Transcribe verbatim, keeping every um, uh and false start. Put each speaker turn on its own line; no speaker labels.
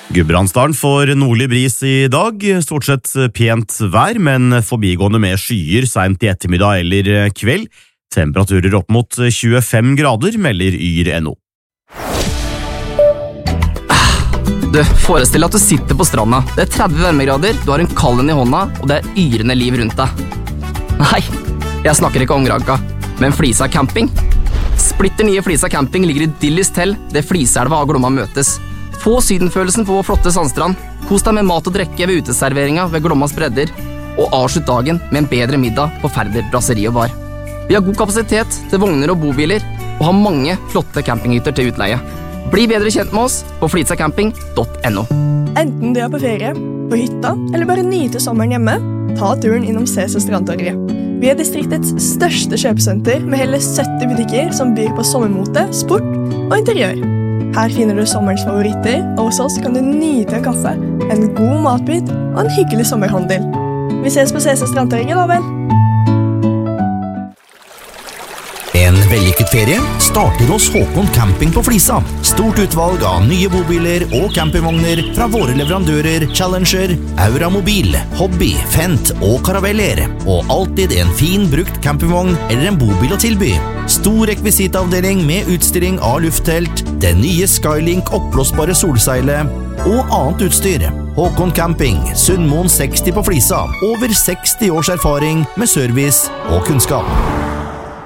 Gudbrandsdalen får nordlig bris i dag, stort sett pent vær, men forbigående med skyer sent i ettermiddag eller kveld. Temperaturer opp mot tjuefem grader, melder yr.no.
Du, forestill deg at du sitter på stranda. Det er tretti varmegrader, du har en kallen i hånda, og det er yrende liv rundt deg. Nei, jeg snakker ikke om Granka, men Flisa camping. Splitter nye Flisa camping ligger idyllisk til, det Fliselva og Glomma møtes. Få sydenfølelsen på vår flotte sandstrand. Kos deg med mat og drikke ved uteserveringa ved Glommas bredder, og avslutt dagen med en bedre middag på Færder brasseri og bar. Vi har god kapasitet til vogner og bobiler, og har mange flotte campinghytter til utleie. Bli bedre kjent med oss på flitsacamping punktum no.
Enten du er på ferie, på hytta, eller bare nyter sommeren hjemme, ta turen innom C C Strandtorget. Vi er distriktets største kjøpesenter med hele sytti butikker som byr på sommermote, sport og interiør. Her finner du sommerens favoritter, og hos oss kan du nyte en kaffe, en god matbit og en hyggelig sommerhandel. Vi ses på C C Strandtorget da vel!
En vellykket ferie starter hos Håkon Camping på Flisa. Stort utvalg av nye bobiler og campingvogner fra våre leverandører Challenger, Auramobil, Hobby, Fent og Caraveller. Og alltid en fin brukt campingvogn eller en bobil å tilby. Stor rekvisitavdeling med utstilling av lufttelt, det nye Skylink oppblåsbare solseilet og annet utstyr. Håkon Camping, Sundmoen seksti på Flisa. Over seksti års erfaring med service og kunnskap.